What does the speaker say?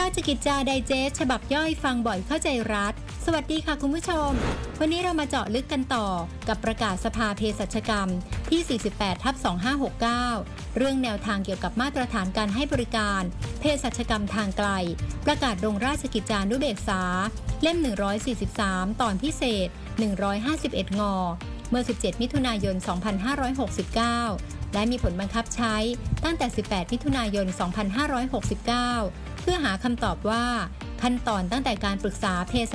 ราชกิจจาไดเจสต์ฉบับย่อยฟังบ่อยเข้าใจรัฐสวัสดีค่ะคุณผู้ชมวันนี้เรามาเจาะลึกกันต่อกับประกาศสภาเภสัชกรรมที่ 48/2569 เรื่องแนวทางเกี่ยวกับมาตรฐานการให้บริการเภสัชกรรมทางไกลประกาศลงราชกิจจานุเบกษาเล่ม 143 ตอนพิเศษ 151 ง.เมื่อ 17 มิถุนายน 2569 และมีผลบังคับใช้ตั้งแต่ 18 มิถุนายน 2569 เพื่อหาคำตอบว่าขั้นตอนตั้งแต่การปรึกษาเภสั